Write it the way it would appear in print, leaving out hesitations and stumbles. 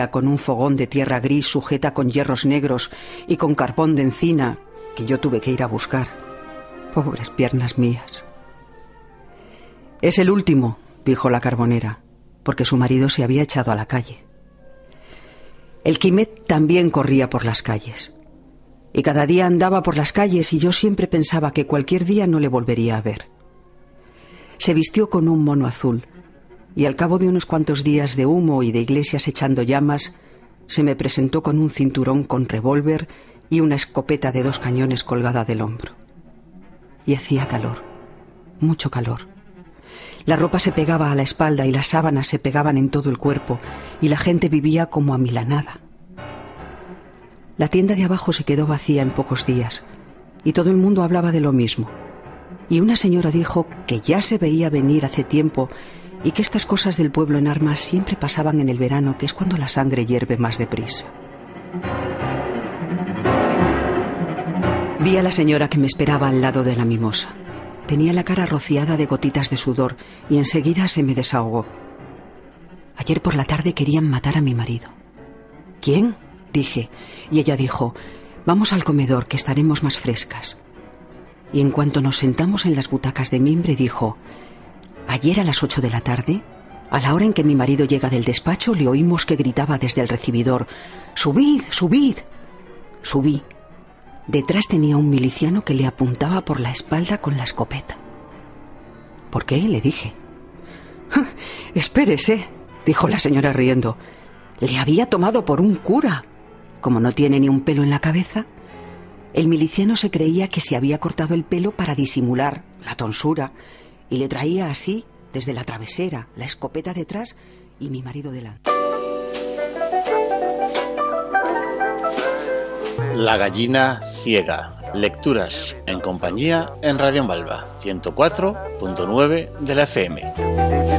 con un fogón de tierra gris sujeta con hierros negros y con carbón de encina que yo tuve que ir a buscar. Pobres piernas mías. «Es el último», dijo la carbonera, porque su marido se había echado a la calle. El Quimet también corría por las calles. Y cada día andaba por las calles y yo siempre pensaba que cualquier día no le volvería a ver. Se vistió con un mono azul y al cabo de unos cuantos días de humo y de iglesias echando llamas, se me presentó con un cinturón con revólver y una escopeta de 2 cañones colgada del hombro. Y hacía calor, mucho calor. La ropa se pegaba a la espalda y las sábanas se pegaban en todo el cuerpo y la gente vivía como amilanada. La tienda de abajo se quedó vacía en pocos días y todo el mundo hablaba de lo mismo. Y una señora dijo que ya se veía venir hace tiempo y que estas cosas del pueblo en armas siempre pasaban en el verano, que es cuando la sangre hierve más deprisa. Vi a la señora que me esperaba al lado de la mimosa. Tenía la cara rociada de gotitas de sudor y enseguida se me desahogó. Ayer por la tarde querían matar a mi marido. ¿Quién?, dije, y ella dijo: vamos al comedor, que estaremos más frescas. Y en cuanto nos sentamos en las butacas de mimbre, dijo: ayer a las 8 de la tarde, a la hora en que mi marido llega del despacho, le oímos que gritaba desde el recibidor: «¡Subid, subid!». Subí. Detrás tenía un miliciano que le apuntaba por la espalda con la escopeta. «¿Por qué?», le dije. «Espérese», dijo la señora riendo. «Le había tomado por un cura. Como no tiene ni un pelo en la cabeza». El miliciano se creía que se había cortado el pelo para disimular la tonsura y le traía así, desde la travesera, la escopeta detrás y mi marido delante. La gallina ciega. Lecturas en compañía en Radio Malva 104.9 de la FM.